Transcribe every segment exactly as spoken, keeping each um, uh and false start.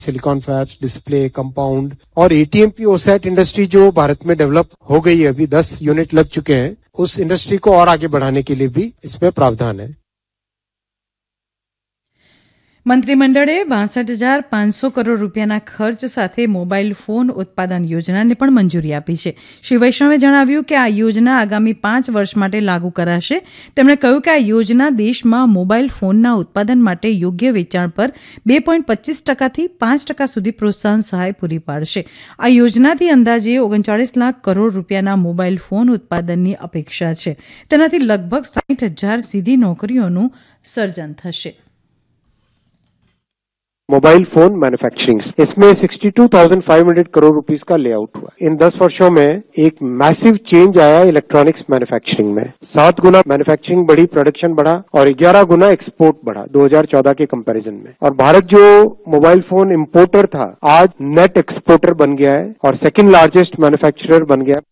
Silicon fabs, display, compound और ATMP ओसैट industry जो भारत में डेवलप हो गई है, अभी दस यूनिट लग चुके हैं, उस इंडस्ट्री को और आगे बढ़ाने के लिए भी इसमें प्रावधान है। મંત્રીમંડળે બાસઠ હજાર પાંચસો કરોડ રૂપિયાના ખર્ચ સાથે મોબાઈલ ફોન ઉત્પાદન યોજનાને પણ મંજૂરી આપી છે. શ્રી વૈષ્ણવે જણાવ્યું કે આ યોજના આગામી પાંચ વર્ષ માટે લાગુ કરાશે. તેમણે કહ્યું કે આ યોજના દેશમાં મોબાઈલ ફોનના ઉત્પાદન માટે યોગ્ય વેચાણ પર બે પોઈન્ટ પચીસ ટકાથી પાંચ ટકા સુધી પ્રોત્સાહન સહાય પૂરી પાડશે. આ યોજનાથી અંદાજે ઓગણચાળીસ લાખ કરોડ રૂપિયાના મોબાઈલ ફોન ઉત્પાદનની અપેક્ષા છે. તેનાથી લગભગ સાઠ હજાર સીધી નોકરીઓનું સર્જન થશે. मोबाइल फोन मैन्युफैक्चरिंग, इसमें बासठ हज़ार पाँच सौ करोड़ रुपीस का लेआउट हुआ. इन दस वर्षों में एक मैसिव चेंज आया इलेक्ट्रॉनिक्स मैन्युफैक्चरिंग में. सात गुना मैन्युफैक्चरिंग बढ़ी, प्रोडक्शन बढ़ा और ग्यारह गुना एक्सपोर्ट बढ़ा दो हज़ार चौदह के कंपैरिजन में. और भारत जो मोबाइल फोन इंपोर्टर था, आज नेट एक्सपोर्टर बन गया है और सेकंड लार्जेस्ट मैन्युफैक्चरर बन गया है.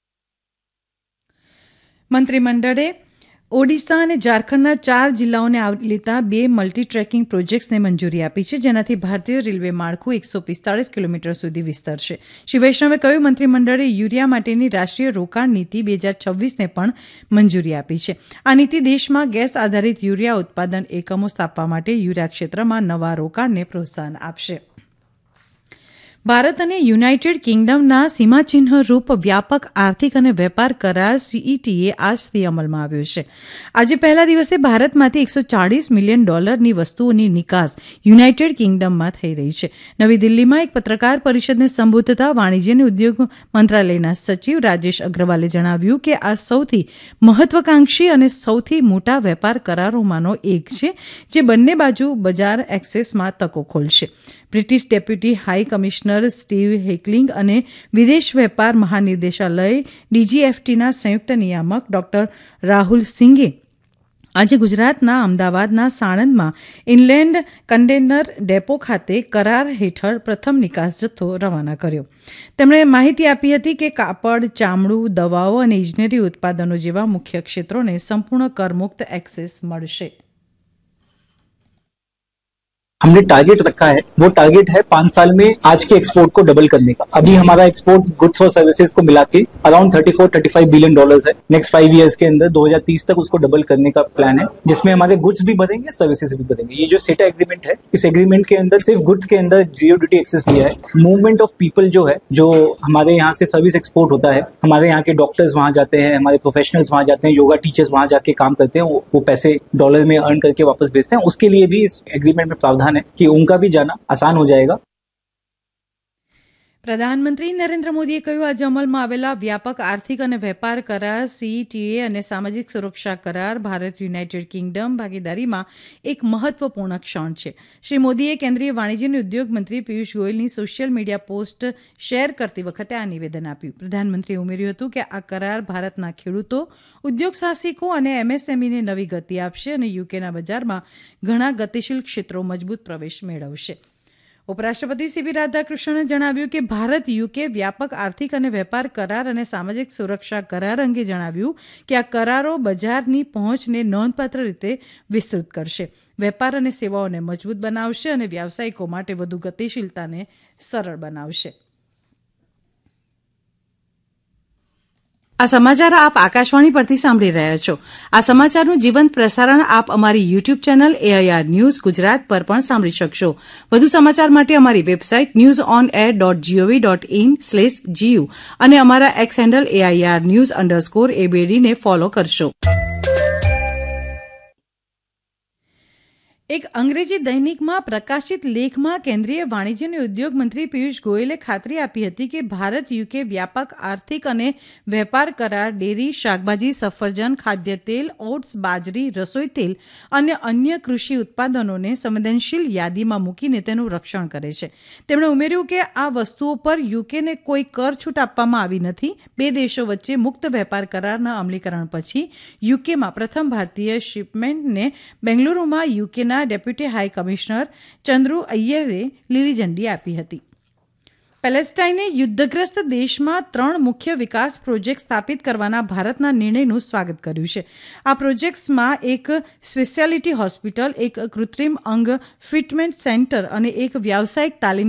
મંત્રીમંડળે ઓડિશા અને ઝારખંડના ચાર જિલ્લાઓને આવરી લેતા બે મલ્ટી ટ્રેકિંગ પ્રોજેક્ટ્સને મંજૂરી આપી છે, જેનાથી ભારતીય રેલવે માળખું એકસો પિસ્તાળીસ કિલોમીટર સુધી વિસ્તરશે. શ્રી વૈષ્ણવે કહ્યું મંત્રીમંડળે યુરિયા માટેની રાષ્ટ્રીય રોકાણ નીતિ બે હજાર છવ્વીસને પણ મંજૂરી આપી છે. આ નીતિ દેશમાં ગેસ આધારિત યુરિયા ઉત્પાદન એકમો સ્થાપવા માટે યુરિયા ક્ષેત્રમાં નવા રોકાણને પ્રોત્સાહન આપશે. ભારત અને યુનાઇટેડ કિંગડમના સીમાચિહ્ન રૂપ વ્યાપક આર્થિક અને વેપાર કરાર સીઈટીએ આજથી અમલમાં આવ્યો છે. આજે પહેલા દિવસે ભારતમાંથી એકસો ચાળીસ મિલિયન ડોલરની વસ્તુઓની નિકાસ યુનાઇટેડ કિંગડમમાં થઈ રહી છે. નવી દિલ્હીમાં એક પત્રકાર પરિષદને સંબોધતા વાણિજ્ય અને ઉદ્યોગ મંત્રાલયના સચિવ રાજેશ અગ્રવાલે જણાવ્યું કે આ સૌથી મહત્વાકાંક્ષી અને સૌથી મોટા વેપાર કરારોમાંનો એક છે, જે બંને બાજુ બજાર એક્સેસમાં તકો ખોલશે. British deputy high commissioner Steve હેકલિંગ અને વિદેશ વેપાર મહાનિર્દેશાલય ડીજીએફટીના સંયુક્ત નિયામક ડોક્ટર રાહુલ સિંઘે આજે ગુજરાતના અમદાવાદના સાણંદમાં ઇનલેન્ડ કન્ટેનર ડેપો ખાતે કરાર હેઠળ પ્રથમ નિકાસ જથ્થો રવાના કર્યો. તેમણે માહિતી આપી હતી કે કાપડ, ચામડું, દવાઓ અને ઇજનેરી ઉત્પાદનો જેવા મુખ્ય ક્ષેત્રોને સંપૂર્ણ કરમુક્ત એક્સેસ મળશે. हमने टारगेट रखा है, वो टारगेट है पांच साल में आज के एक्सपोर्ट को डबल करने का. अभी हमारा एक्सपोर्ट गुड्स और सर्विसेज को मिला के अराउंड चौंतीस पैंतीस बिलियन डॉलर्स है. नेक्स्ट फाइव इयर्स के अंदर दो हज़ार तीस तक उसको डबल करने का प्लान है, जिसमें हमारे गुड्स भी बढ़ेंगे, सर्विसेज भी बढ़ेंगे. ये जो सेटा एग्रीमेंट है, इस एग्रीमेंट के अंदर सिर्फ गुड्स के अंदर जीरो ड्यूटी एक्सेस लिया है. मूवमेंट ऑफ पीपल जो है, जो हमारे यहाँ से सर्विस एक्सपोर्ट होता है, हमारे यहाँ के डॉक्टर्स वहां जाते हैं, हमारे प्रोफेशनल्स वहां जाते हैं, योगा टीचर्स वहां जाके काम करते हैं, वो पैसे डॉलर में अर्न करके वापस भेजते हैं. उसके लिए भी इस एग्रीमेंट में प्रावधान है कि उनका भी जाना आसान हो जाएगा. પ્રધાનમંત્રી નરેન્દ્ર મોદીએ કહ્યું આજે અમલમાં આવેલા વ્યાપક આર્થિક અને વેપાર કરાર સીઈટીએ અને સામાજિક સુરક્ષા કરાર ભારત યુનાઇટેડ કિંગડમ ભાગીદારીમાં એક મહત્વપૂર્ણ ક્ષણ છે. શ્રી મોદીએ કેન્દ્રીય વાણિજ્ય અને ઉદ્યોગ મંત્રી Piyush ગોયલની social media post share કરતી વખતે આ નિવેદન આપ્યું. પ્રધાનમંત્રીએ ઉમેર્યું હતું કે આ કરાર ભારતના ખેડૂતો, ઉદ્યોગ સાહસિકો અને એમએસએમઈને નવી ગતિ આપશે અને યુકેના બજારમાં ઘણા ગતિશીલ ક્ષેત્રો મજબૂત પ્રવેશ મેળવશે. ઉપરાષ્ટ્રપતિ સીપી રાધાકૃષ્ણને જણાવ્યું કે ભારત યુકે વ્યાપક આર્થિક અને વેપાર કરાર અને સામાજિક સુરક્ષા કરાર અંગે જણાવ્યું કે આ કરારો બજારની પહોંચને નોંધપાત્ર રીતે વિસ્તૃત કરશે, વેપાર અને સેવાઓને મજબૂત બનાવશે અને વ્યાવસાયિકો માટે વધુ ગતિશીલતાને સરળ બનાવશે. આ સમાચાર આપ આકાશવાણી પરથી સાંભળી રહ્યા છો. આ સમાચારનું જીવંત પ્રસારણ આપ અમારી YouTube channel AIR news Gujarat પર પણ સાંભળી શકશો. વધુ સમાચાર માટે અમારી website news on air dot GOV dot in slash GU અને અમારા x handle AIR news underscore એબીડીને follow કરશો. એક અંગ્રેજી દૈનિકમાં પ્રકાશિત લેખમાં કેન્દ્રીય વાણિજ્ય અને ઉદ્યોગ મંત્રી પિયુષ ગોયલે ખાતરી આપી હતી કે ભારત યુકે વ્યાપક આર્થિક અને વેપાર કરાર ડેરી, શાકભાજી, સફરજન, ખાદ્ય તેલ, ઓટ્સ, બાજરી, રસોઈ તેલ અને અન્ય કૃષિ ઉત્પાદનોને સંવેદનશીલ યાદીમાં મૂકીને તેનું રક્ષણ કરે છે. તેમણે ઉમેર્યું કે આ વસ્તુઓ પર યુકેને કોઈ કર છૂટ આપવામાં આવી નથી. બે દેશો વચ્ચે મુક્ત વેપાર કરારના અમલીકરણ પછી યુકેમાં પ્રથમ ભારતીય શિપમેન્ટને બેંગલુરુમાં યુકેના ડેપ્યુટી હાઈ કમિશનર ચંદ્રુ અય્યરે લીલી ઝંડી આપી હતી. પેલેસ્ટાઇને યુદ્ધગ્રસ્ત દેશમાં ત્રણ મુખ્ય વિકાસ પ્રોજેક્ટ સ્થાપિત કરવાના ભારતના નિર્ણયનું સ્વાગત કર્યું છે. આ પ્રોજેક્ટ્સમાં એક સ્પેશિયાલિટી હોસ્પિટલ, એક કૃત્રિમ અંગ ફિટમેન્ટ સેન્ટર અને એક વ્યાવસાયિક તાલીમ